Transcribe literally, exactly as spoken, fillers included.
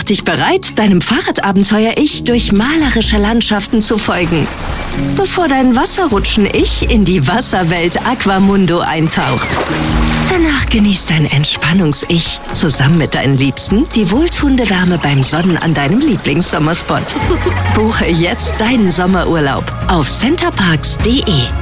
dich bereit, deinem Fahrradabenteuer-Ich durch malerische Landschaften zu folgen, bevor dein Wasserrutschen-Ich in die Wasserwelt Aquamundo eintaucht. Danach genießt dein Entspannungs-Ich zusammen mit deinen Liebsten die wohltuende Wärme beim Sonnen an deinem Lieblingssommerspot. Buche jetzt deinen Sommerurlaub auf centerparks punkt de.